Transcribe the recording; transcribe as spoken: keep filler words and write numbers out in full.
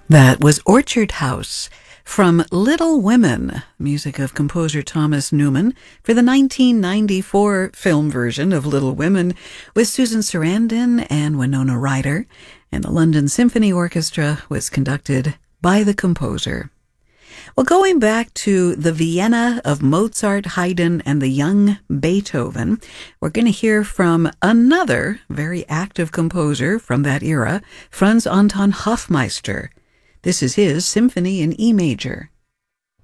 That was Orchard House from Little Women, music of composer Thomas Newman, for the nineteen ninety-four film version of Little Women with Susan Sarandon and Winona Ryder, and the London Symphony Orchestra was conducted by the composer. Well, going back to the Vienna of Mozart, Haydn, and the young Beethoven, we're going to hear from another very active composer from that era, Franz Anton Hofmeister. This is his Symphony in E major.